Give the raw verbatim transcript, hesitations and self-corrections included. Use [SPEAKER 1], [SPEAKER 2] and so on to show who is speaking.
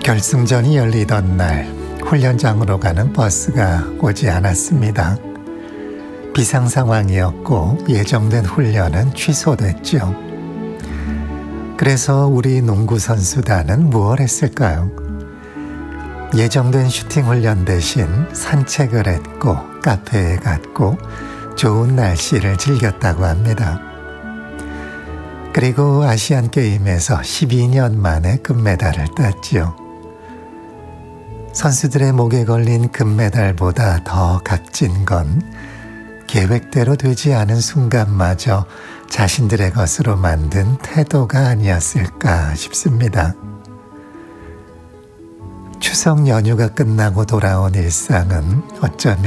[SPEAKER 1] 결승전이 열리던 날 훈련장으로 가는 버스가 오지 않았습니다. 비상 상황이었고 예정된 훈련은 취소됐죠. 그래서 우리 농구 선수단은 무엇 했을까요? 예정된 슈팅 훈련 대신 산책을 했고 카페에 갔고 좋은 날씨를 즐겼다고 합니다. 그리고 아시안 게임에서 십이 년 만에 금메달을 땄지요. 선수들의 목에 걸린 금메달보다 더 값진 건 계획대로 되지 않은 순간마저 자신들의 것으로 만든 태도가 아니었을까 싶습니다. 추석 연휴가 끝나고 돌아온 일상은 어쩌면